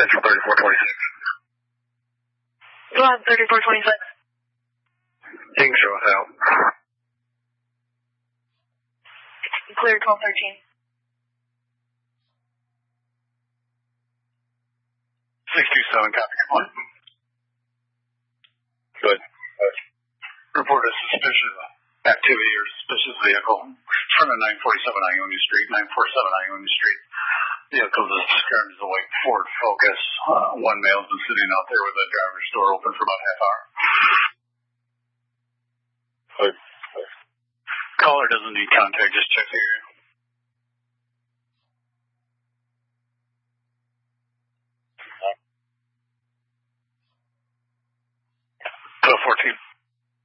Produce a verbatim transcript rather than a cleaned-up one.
Central thirty-four twenty-six. Go ahead, thirty-four twenty-six. King show us out. Clear twelve thirteen. six two seven, copy, good one. Good. Good. Report a suspicious activity or suspicious vehicle from a nine forty-seven Ionia Street, nine forty-seven Ionia Street. Vehicle is described as a white Ford Focus. Uh, one male's been sitting out there with the driver's door open for about a half hour. Good. Caller doesn't need contact, just check the area.